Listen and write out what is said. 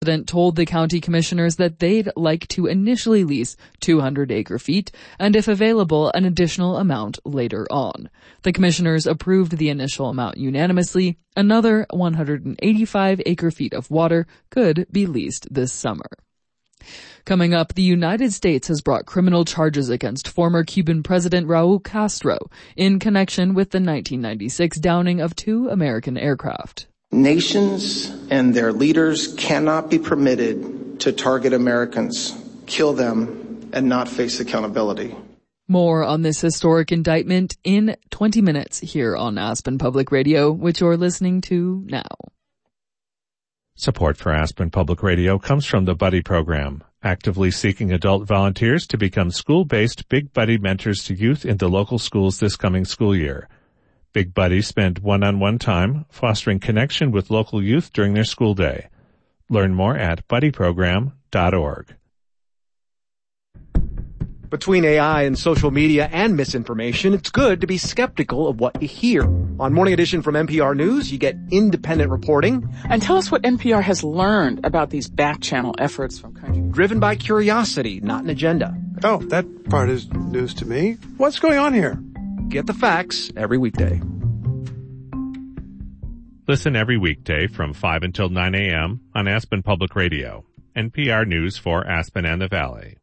President told the county commissioners that they'd like to initially lease 200 acre-feet and, if available, an additional amount later on. The commissioners approved the initial amount unanimously. Another 185 acre-feet of water could be leased this summer. Coming up, the United States has brought criminal charges against former Cuban President Raul Castro in connection with the 1996 downing of 2 American aircraft. Nations and their leaders cannot be permitted to target Americans, kill them, and not face accountability. More on this historic indictment in 20 minutes here on Aspen Public Radio, which you're listening to now. Support for Aspen Public Radio comes from the Buddy Program, actively seeking adult volunteers to become school-based Big Buddy mentors to youth in the local schools this coming school year. Big Buddies spend one-on-one time fostering connection with local youth during their school day. Learn more at buddyprogram.org. Between AI and social media and misinformation, it's good to be skeptical of what you hear. On Morning Edition from NPR News, you get independent reporting. And tell us what NPR has learned about these back-channel efforts from countries. Driven by curiosity, not an agenda. Oh, that part is news to me. What's going on here? Get the facts every weekday. Listen every weekday from 5 until 9 a.m. on Aspen Public Radio, NPR News for Aspen and the Valley.